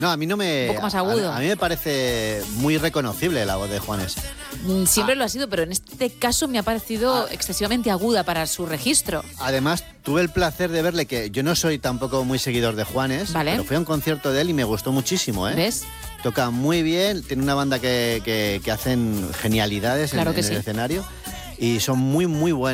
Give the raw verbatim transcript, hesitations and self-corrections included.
No, a mí no me... Un poco más agudo. A, a mí me parece muy reconocible la voz de Juanes. Siempre ah. lo ha sido, pero en este caso me ha parecido ah. excesivamente aguda para su registro. Además, tuve el placer de verle, que yo no soy tampoco muy seguidor de Juanes, ¿Vale? Pero fui a un concierto de él y me gustó muchísimo, ¿eh? ¿Ves? Toca muy bien, tiene una banda que, que, que hacen genialidades claro en, que en sí. el escenario y son muy, muy buenos.